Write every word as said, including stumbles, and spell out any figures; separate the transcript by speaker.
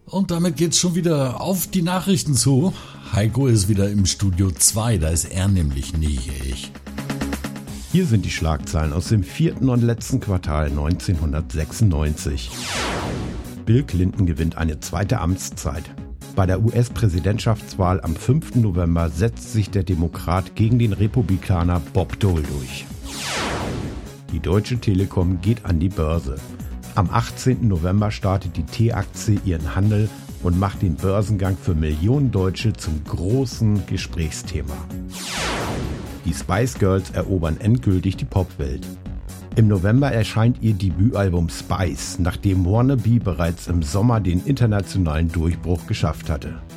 Speaker 1: Und damit geht's schon wieder auf die Nachrichten zu. Heiko ist wieder im Studio zwei, da ist er nämlich nicht ich.
Speaker 2: Hier sind die Schlagzeilen aus dem vierten und letzten Quartal neunzehnhundertsechsundneunzig. Bill Clinton gewinnt eine zweite Amtszeit. Bei der U S-Präsidentschaftswahl am fünften November setzt sich der Demokrat gegen den Republikaner Bob Dole durch. Die Deutsche Telekom geht an die Börse. Am achtzehnten November startet die T-Aktie ihren Handel und macht den Börsengang für Millionen Deutsche zum großen Gesprächsthema. Die Spice Girls erobern endgültig die Popwelt. Im November erscheint ihr Debütalbum Spice, nachdem Wannabe bereits im Sommer den internationalen Durchbruch geschafft hatte.